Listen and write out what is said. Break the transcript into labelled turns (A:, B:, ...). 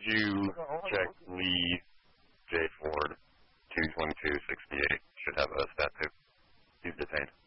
A: you check Lee J. Ford, 22268, should have a stat too. He's detained.